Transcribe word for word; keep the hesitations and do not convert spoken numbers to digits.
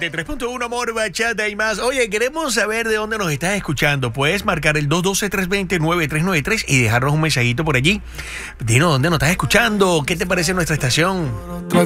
noventa y tres punto uno, amor, bachata y más. Oye, queremos saber de dónde nos estás escuchando. Puedes marcar el dos uno dos, tres dos cero, nueve tres nueve tres y dejarnos un mensajito por allí. Dinos dónde nos estás escuchando. ¿Qué te parece nuestra estación?